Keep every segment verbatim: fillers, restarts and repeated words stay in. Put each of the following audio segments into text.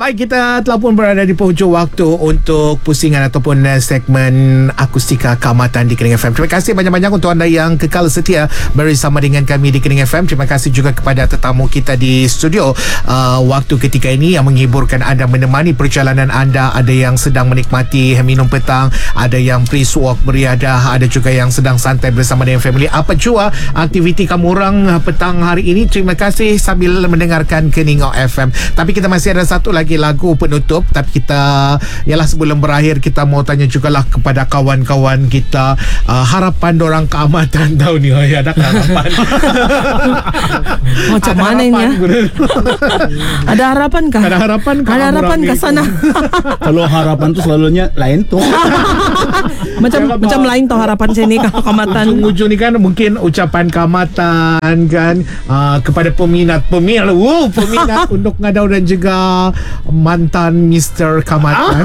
Baik, kita telah pun berada di penghujung waktu untuk pusingan ataupun uh, segmen Akustika Keamatan di Kening F M. Terima kasih banyak-banyak untuk anda yang kekal setia bersama dengan kami di Kening F M. Terima kasih juga kepada tetamu kita di studio uh, waktu ketika ini yang menghiburkan anda, menemani perjalanan anda. Ada yang sedang menikmati minum petang, ada yang brisk walk beriadah, ada juga yang sedang santai bersama dengan family. Apa jua aktiviti kamu orang petang hari ini, terima kasih sambil mendengarkan Kening F M. Tapi kita masih ada satu lagi lagu penutup. Tapi kita, yalah, sebelum berakhir kita mau tanya jugalah kepada kawan-kawan kita, uh, harapan dorang keamatan tahun ni. Oh, ya, ada harapan. Macam mana ini ya? Ada harapan kah? Ada harapan kah? Ada harapan kah sana? Kalau harapan tu selalunya lain tu. Macam ya, macam lain tau harapan sini keamatan. Ujung-ujung ni kan mungkin ucapan keamatan kan, uh, kepada peminat peminat, wow, peminat untuk Ngadau dan juga mantan Mister Keamatan.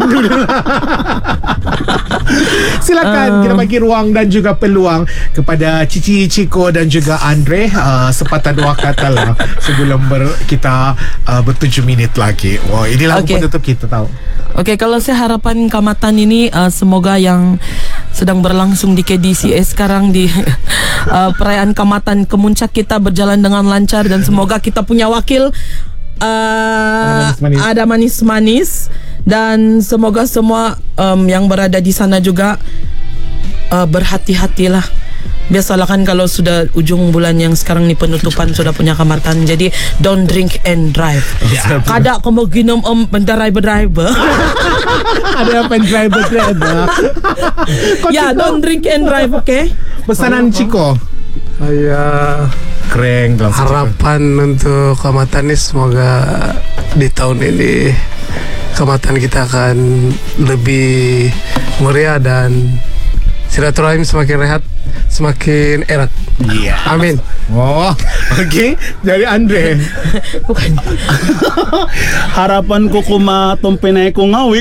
Silakan uh. kita bagi ruang dan juga peluang kepada Cici, Ciko dan juga Andre, uh, sepatah dua kata lah sebelum ber, kita uh, bertujuh minit lagi. Wow, inilah okay. penutup kita tahu. Okey, kalau saya harapan keamatan ini uh, semoga yang sedang berlangsung di K D C A sekarang di uh, perayaan keamatan Kemuncak kita berjalan dengan lancar, dan semoga kita punya wakil uh, manis-manis. ada manis-manis, dan semoga semua um, yang berada di sana juga uh, berhati-hatilah. Biasalah kan kalau sudah ujung bulan yang sekarang ni penutupan sudah punya keamatan, jadi don't drink and drive. Yeah. Kada kamu ginum om driver-driver. Ada apa driver-driver? Ya, don't drink and drive, okay? Pesanan Ciko. Saya keren dalam harapan untuk keamatan ini, semoga di tahun ini keamatan kita akan lebih meriah dan silaturahim semakin rehat, semakin erat. Iya. Yeah. Amin. Oh, okey. Dari Andre. Bukan. Harapan ko kuma tompenay ko ngawi.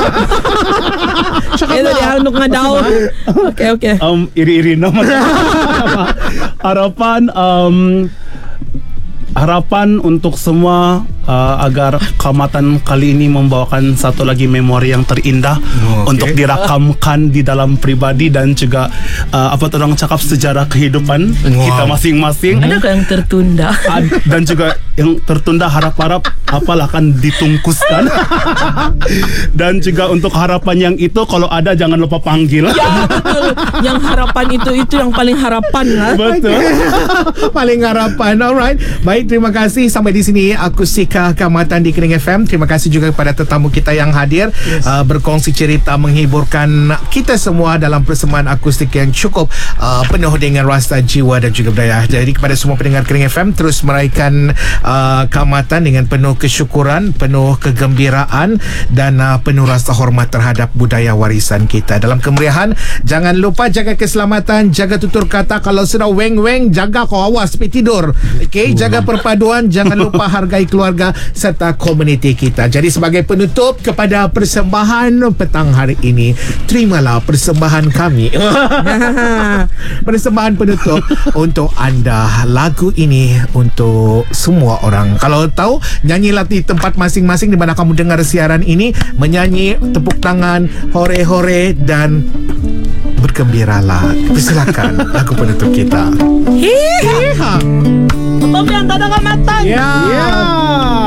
Itu dia untuk Ngadau. Okey, okey. Um iri-iri naman. Harapan um harapan untuk semua uh, agar keamatan kali ini membawakan satu lagi memori yang terindah, oh, okay. untuk dirakamkan di dalam pribadi dan juga uh, apa orang cakap sejarah kehidupan wow. kita masing-masing. Adakah yang tertunda? Ad, dan juga yang tertunda harap-harap apalah kan ditungkuskan. Dan juga untuk harapan yang itu kalau ada jangan lupa panggil. Ya, betul. Yang harapan itu itu yang paling harapan lah. Betul. Paling harapan. Alright. Baik, terima kasih. Sampai di sini Akustika Keamatan di Kening F M. Terima kasih juga kepada tetamu kita yang hadir, yes. uh, berkongsi cerita, menghiburkan kita semua dalam persembahan akustik yang cukup uh, penuh dengan rasa jiwa dan juga budaya. Jadi kepada semua pendengar Kening F M, terus meraihkan uh, keamatan dengan penuh kesyukuran, penuh kegembiraan dan uh, penuh rasa hormat terhadap budaya warisan kita. Dalam kemeriahan, jangan lupa jaga keselamatan, jaga tutur kata. Kalau sudah weng-weng, jaga kau, awas pergi tidur. Okey, jaga perpaduan, jangan lupa hargai keluarga serta komuniti kita. Jadi sebagai penutup kepada persembahan petang hari ini, terimalah persembahan kami. Persembahan penutup untuk anda. Lagu ini untuk semua orang. Kalau tahu, nyanyilah di tempat masing-masing di mana kamu dengar siaran ini, menyanyi, tepuk tangan, hore-hore dan bergembiralah. Silakan lagu penutup kita. Hiha. Betul yang tak ada keamatan. Ya. Yeah. Yeah.